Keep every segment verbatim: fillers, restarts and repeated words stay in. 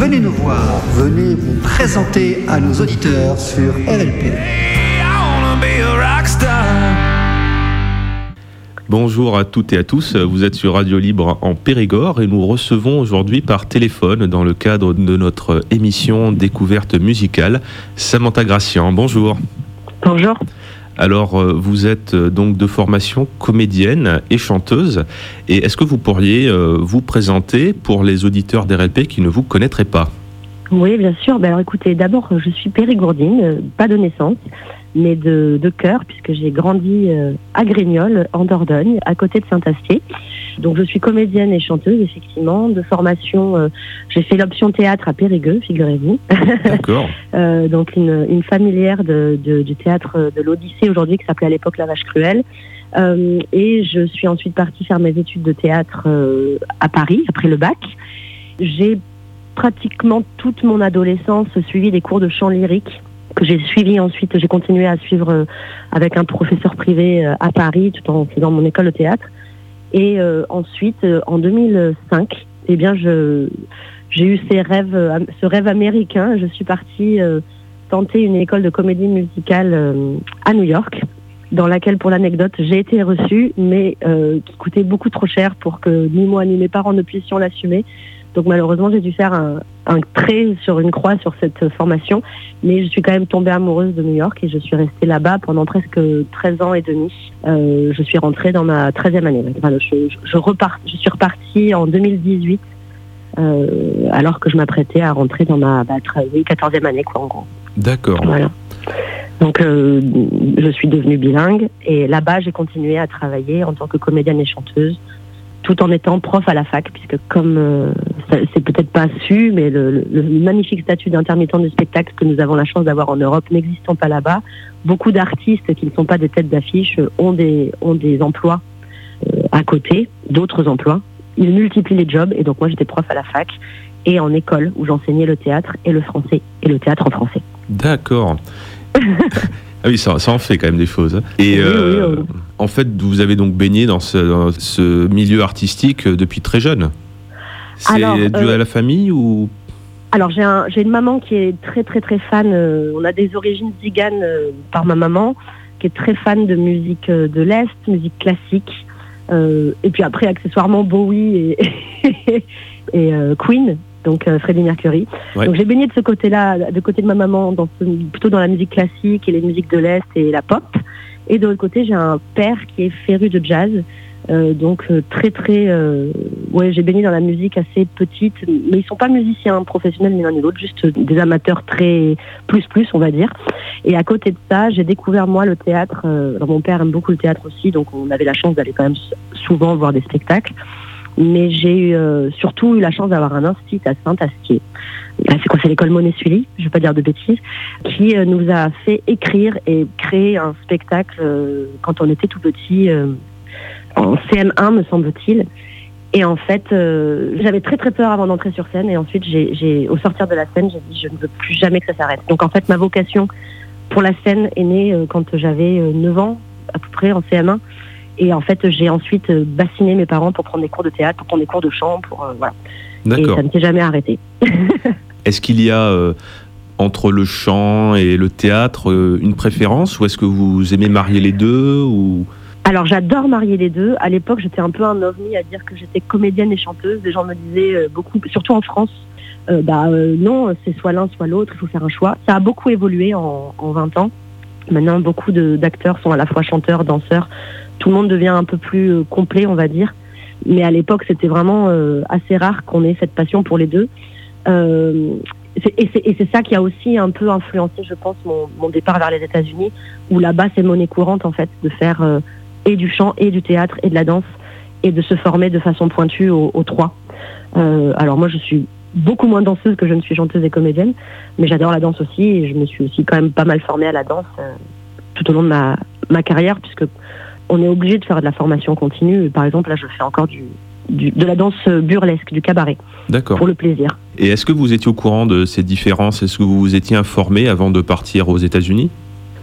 venez nous voir, venez vous présenter à nos auditeurs sur R L P. Bonjour à toutes et à tous, vous êtes sur Radio Libre en Périgord et nous recevons aujourd'hui par téléphone, dans le cadre de notre émission Découverte musicale, Samantha Gracian. Bonjour. Bonjour. Alors, vous êtes donc de formation comédienne et chanteuse. Et est-ce que vous pourriez vous présenter pour les auditeurs d'R L P qui ne vous connaîtraient pas ? Oui, bien sûr. Ben alors, écoutez, d'abord, je suis périgourdine, pas de naissance, mais de, de cœur, puisque j'ai grandi à Grignols, en Dordogne, à côté de Saint-Astier. Donc, je suis comédienne et chanteuse, effectivement. De formation, euh, j'ai fait l'option théâtre à Périgueux, figurez-vous. D'accord. euh, donc, une, une familière de, de, du théâtre de l'Odyssée, aujourd'hui, qui s'appelait à l'époque La Vache Cruelle. Euh, et je suis ensuite partie faire mes études de théâtre euh, à Paris, après le bac. J'ai pratiquement toute mon adolescence suivi des cours de chant lyrique, que j'ai suivi ensuite, j'ai continué à suivre euh, avec un professeur privé euh, à Paris, tout en faisant mon école de théâtre. Et euh, ensuite, euh, en deux mille cinq, eh bien, je, j'ai eu ces rêves, euh, ce rêve américain. Je suis partie euh, tenter une école de comédie musicale euh, à New York, dans laquelle, pour l'anecdote, j'ai été reçue, mais euh, qui coûtait beaucoup trop cher pour que ni moi ni mes parents ne puissions l'assumer. Donc malheureusement, j'ai dû faire un, un trait sur une croix sur cette formation, mais je suis quand même tombée amoureuse de New York et je suis restée là-bas pendant presque treize ans et demi. Euh, je suis rentrée dans ma treizième année. Enfin, je, je, je, repart, je suis repartie en deux mille dix-huit, euh, alors que je m'apprêtais à rentrer dans ma bah, quatorzième année, quoi, en gros. D'accord. Voilà. Donc euh, je suis devenue bilingue et là-bas, j'ai continué à travailler en tant que comédienne et chanteuse, tout en étant prof à la fac, puisque comme euh, ça, c'est peut-être pas su, mais le, le, le magnifique statut d'intermittent du spectacle que nous avons la chance d'avoir en Europe n'existant pas là-bas, beaucoup d'artistes qui ne sont pas des têtes d'affiche ont des, ont des emplois euh, à côté, d'autres emplois. Ils multiplient les jobs, et donc moi j'étais prof à la fac et en école où j'enseignais le théâtre et le français, et le théâtre en français. D'accord. Ah oui, ça, ça en fait quand même des choses. Et oui, euh, oui, oui. En fait, vous avez donc baigné dans ce, dans ce milieu artistique depuis très jeune. C'est Alors, dû euh, à la famille ou... Alors j'ai, un, j'ai une maman qui est très très très fan, euh, on a des origines ziganes euh, par ma maman, qui est très fan de musique euh, de l'Est, musique classique, euh, et puis après accessoirement Bowie et, et euh, Queen, donc euh, Freddie Mercury. Ouais. Donc j'ai baigné de ce côté-là, de côté de ma maman, dans ce, plutôt dans la musique classique et les musiques de l'Est et la pop. Et de l'autre côté, j'ai un père qui est féru de jazz, euh, donc euh, très très... Euh, ouais, j'ai baigné dans la musique assez petite, mais ils sont pas musiciens professionnels ni l'un ni l'autre, juste des amateurs très plus plus, on va dire. Et à côté de ça, j'ai découvert moi le théâtre. Euh, alors mon père aime beaucoup le théâtre aussi, donc on avait la chance d'aller quand même souvent voir des spectacles. Mais j'ai eu, euh, surtout eu la chance d'avoir un institut à Saint-Astier. C'est quoi, c'est l'école Monet-Sully, je ne vais pas dire de bêtises, qui euh, nous a fait écrire et créer un spectacle euh, quand on était tout petit, euh, en C M un me semble-t-il. Et en fait, euh, j'avais très très peur avant d'entrer sur scène, et ensuite, j'ai, j'ai, au sortir de la scène, j'ai dit je ne veux plus jamais que ça s'arrête. Donc en fait, ma vocation pour la scène est née euh, quand j'avais euh, neuf ans, à peu près, en C M un. Et en fait, j'ai ensuite bassiné mes parents pour prendre des cours de théâtre, pour prendre des cours de chant, pour euh, voilà. D'accord. Et ça ne s'est jamais arrêté. Est-ce qu'il y a euh, entre le chant et le théâtre euh, une préférence, ou est-ce que vous aimez marier les deux ou... Alors j'adore marier les deux. À l'époque, j'étais un peu un ovni à dire que j'étais comédienne et chanteuse. Les gens me disaient euh, beaucoup, surtout en France, euh, bah euh, non, c'est soit l'un soit l'autre. Il faut faire un choix. Ça a beaucoup évolué en, en vingt ans. Maintenant, beaucoup de, d'acteurs sont à la fois chanteurs, danseurs. Tout le monde devient un peu plus euh, complet, on va dire. Mais à l'époque, c'était vraiment euh, assez rare qu'on ait cette passion pour les deux. Euh, c'est, et, c'est, et c'est ça qui a aussi un peu influencé, je pense, mon, mon départ vers les États-Unis, où là-bas, c'est monnaie courante, en fait, de faire euh, et du chant, et du théâtre, et de la danse, et de se former de façon pointue aux, aux trois. Euh, alors moi, je suis beaucoup moins danseuse que je ne suis chanteuse et comédienne, mais j'adore la danse aussi, et je me suis aussi quand même pas mal formée à la danse euh, tout au long de ma, ma carrière, puisque on est obligé de faire de la formation continue. Par exemple, là, je fais encore du, du, de la danse burlesque, du cabaret. D'accord. Pour le plaisir. Et est-ce que vous étiez au courant de ces différences ? Est-ce que vous vous étiez informé avant de partir aux États-Unis ? Oui,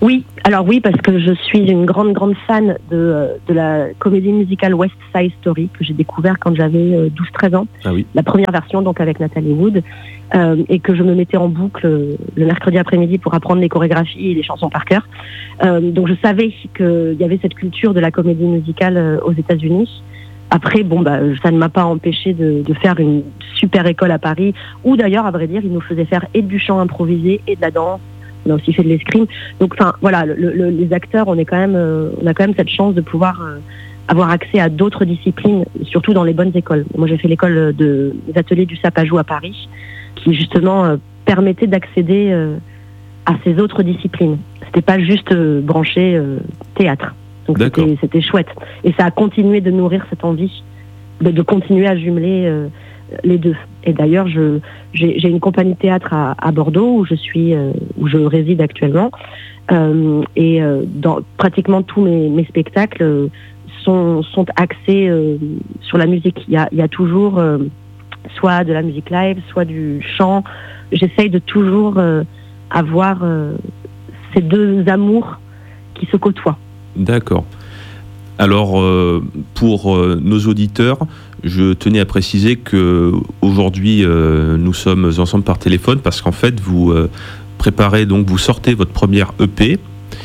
Alors oui, parce que je suis une grande, grande fan de, de la comédie musicale West Side Story, que j'ai découvert quand j'avais douze treize ans. Ah oui. La première version, donc avec Natalie Wood, euh, et que je me mettais en boucle le mercredi après-midi pour apprendre les chorégraphies et les chansons par cœur. Euh, donc je savais qu'il y avait cette culture de la comédie musicale aux États-Unis. Après, bon, bah, ça ne m'a pas empêché de, de faire une super école à Paris, où d'ailleurs, à vrai dire, ils nous faisaient faire et du chant improvisé et de la danse. On a aussi fait de l'escrime. Donc, enfin, voilà, le, le, les acteurs, on est quand même, euh, on a quand même cette chance de pouvoir euh, avoir accès à d'autres disciplines, surtout dans les bonnes écoles. Moi, j'ai fait l'école de, des ateliers du Sapajou à Paris, qui justement euh, permettait d'accéder euh, à ces autres disciplines. C'était pas juste euh, branché euh, théâtre. Donc c'était, c'était chouette. Et ça a continué de nourrir cette envie de, de continuer à jumeler euh, les deux. Et d'ailleurs, je, j'ai, j'ai une compagnie de théâtre à, à Bordeaux où je suis, euh, où je réside actuellement. Euh, et euh, dans pratiquement tous mes, mes spectacles euh, sont, sont axés euh, sur la musique. Il y a, il y a toujours euh, soit de la musique live, soit du chant. J'essaye de toujours euh, avoir euh, ces deux amours qui se côtoient. D'accord. Alors, euh, pour euh, nos auditeurs, je tenais à préciser que aujourd'hui, euh, nous sommes ensemble par téléphone parce qu'en fait, vous euh, préparez, donc vous sortez votre première E P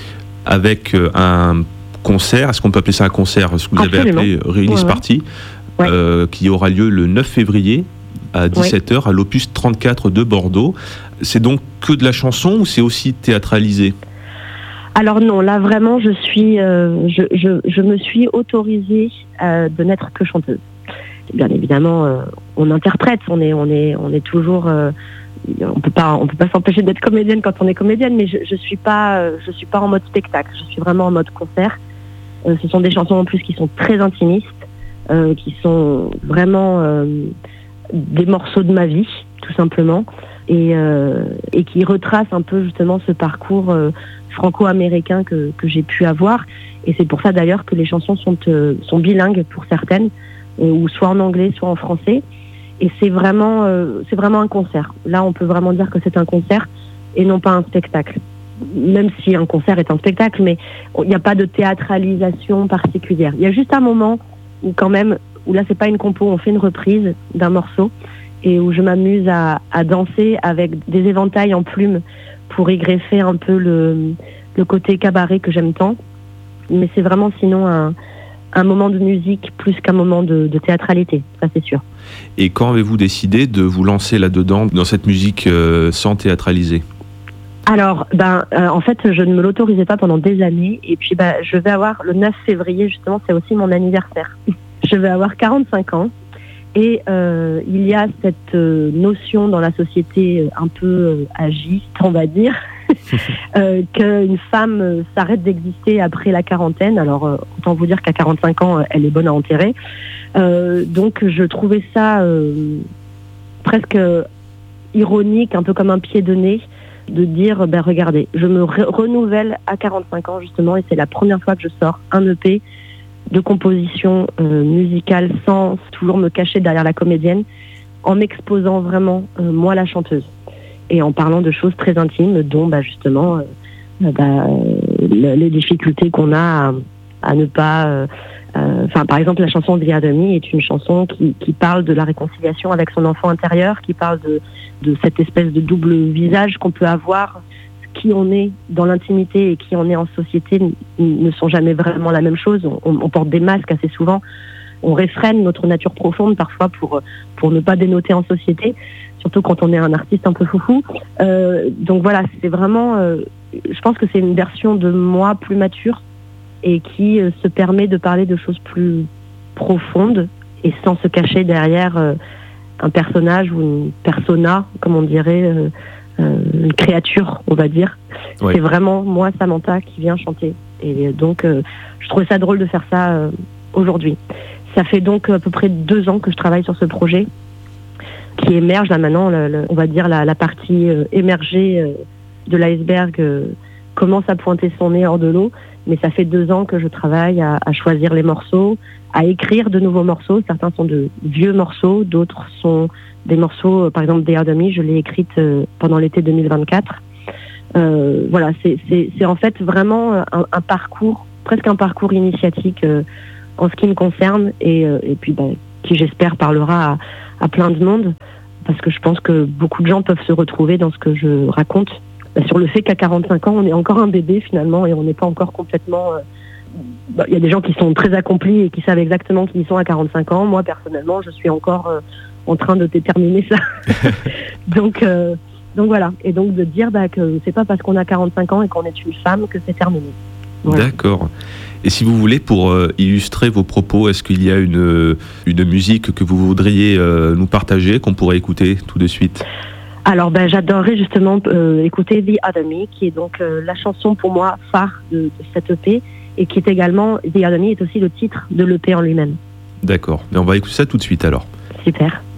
avec euh, un concert. Est-ce qu'on peut appeler ça un concert? Ce que vous Absolument. avez appelé Release Ouais, Party, ouais. euh, qui aura lieu le neuf février à dix-sept heures ouais. à l'Opus trente-quatre de Bordeaux. C'est donc que de la chanson ou c'est aussi théâtralisé? Alors non, là vraiment, je suis, euh, je, je, je me suis autorisée euh, de n'être que chanteuse. Bien évidemment, euh, on interprète, on est, on est, on est toujours, euh, on peut pas, on peut pas s'empêcher d'être comédienne quand on est comédienne, mais je, je suis pas, euh, je suis pas en mode spectacle, je suis vraiment en mode concert. Euh, ce sont des chansons en plus qui sont très intimistes, euh, qui sont vraiment euh, des morceaux de ma vie, tout simplement, et, euh, et qui retracent un peu justement ce parcours euh, franco-américain que, que j'ai pu avoir. Et c'est pour ça d'ailleurs que les chansons sont, euh, sont bilingues pour certaines, euh, ou soit en anglais, soit en français. Et c'est vraiment, euh, c'est vraiment un concert. Là, on peut vraiment dire que c'est un concert et non pas un spectacle. Même si un concert est un spectacle, mais il n'y a pas de théâtralisation particulière. Il y a juste un moment où quand même, où là c'est pas une compo, on fait une reprise d'un morceau et où je m'amuse à, à danser avec des éventails en plumes pour y greffer un peu le, le côté cabaret que j'aime tant. Mais c'est vraiment sinon un, un moment de musique plus qu'un moment de, de théâtralité, ça c'est sûr. Et quand avez-vous décidé de vous lancer là-dedans, dans cette musique euh, sans théâtraliser ? Alors, ben, euh, en fait, je ne me l'autorisais pas pendant des années. Et puis, ben, je vais avoir, le neuf février, justement, c'est aussi mon anniversaire. Je vais avoir quarante-cinq ans. Et euh, il y a cette euh, notion dans la société un peu euh, agiste, on va dire, euh, qu'une femme euh, s'arrête d'exister après la quarantaine. Alors, euh, autant vous dire qu'à quarante-cinq ans, euh, elle est bonne à enterrer. Euh, donc, je trouvais ça euh, presque ironique, un peu comme un pied de nez, de dire, ben regardez, je me re- renouvelle à quarante-cinq ans, justement, et c'est la première fois que je sors un E P de composition euh, musicale sans toujours me cacher derrière la comédienne, en m'exposant vraiment, euh, moi, la chanteuse. Et en parlant de choses très intimes, dont bah, justement euh, bah, les difficultés qu'on a à, à ne pas... Euh, euh, par exemple, la chanson de The Other Me est une chanson qui, qui parle de la réconciliation avec son enfant intérieur, qui parle de, de cette espèce de double visage qu'on peut avoir. Qui on est dans l'intimité et qui on est en société ne sont jamais vraiment la même chose. On, on porte des masques assez souvent. On réfrène notre nature profonde parfois pour, pour ne pas dénoter en société, surtout quand on est un artiste un peu foufou. Euh, donc voilà, c'est vraiment... Euh, je pense que c'est une version de moi plus mature et qui euh, se permet de parler de choses plus profondes et sans se cacher derrière euh, un personnage ou une persona, comme on dirait... Euh, Euh, une créature, on va dire. Ouais. C'est vraiment moi, Samantha, qui vient chanter. Et donc, euh, je trouvais ça drôle de faire ça euh, aujourd'hui. Ça fait donc à peu près deux ans que je travaille sur ce projet, qui émerge là maintenant, le, le, on va dire la, la partie euh, émergée euh, de l'iceberg euh, commence à pointer son nez hors de l'eau. Mais ça fait deux ans que je travaille à, à choisir les morceaux, à écrire de nouveaux morceaux. Certains sont de vieux morceaux, d'autres sont des morceaux, par exemple, The Other Me, je l'ai écrite pendant l'été deux mille vingt-quatre. Euh, voilà, c'est, c'est, c'est en fait vraiment un, un parcours, presque un parcours initiatique euh, en ce qui me concerne, et, euh, et puis bah, qui j'espère parlera à, à plein de monde, parce que je pense que beaucoup de gens peuvent se retrouver dans ce que je raconte, bah, sur le fait qu'à quarante-cinq ans, on est encore un bébé finalement, et on n'est pas encore complètement... Euh, bah, y a des gens qui sont très accomplis et qui savent exactement qui ils sont à quarante-cinq ans. Moi, personnellement, je suis encore euh, en train de déterminer ça. donc... Euh, Donc voilà, et donc de dire bah, que c'est pas parce qu'on a quarante-cinq ans et qu'on est une femme que c'est terminé. Voilà. D'accord. Et si vous voulez, pour euh, illustrer vos propos, est-ce qu'il y a une, une musique que vous voudriez euh, nous partager, qu'on pourrait écouter tout de suite ? Alors bah, j'adorerais justement euh, écouter The Other Me, qui est donc euh, la chanson pour moi phare de, de cette E P, et qui est également, The Other Me est aussi le titre de l'E P en lui-même. D'accord, mais on va écouter ça tout de suite alors. Super.